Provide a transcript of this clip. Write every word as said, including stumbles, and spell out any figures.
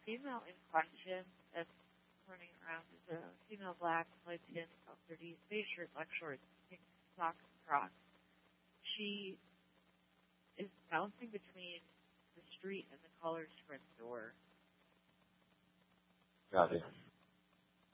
female in question that's running around is a female black, light skin, about thirty, beige shirt, black shorts, pink socks, and Crocs. She is bouncing between the street and the College Sprint store. Got it.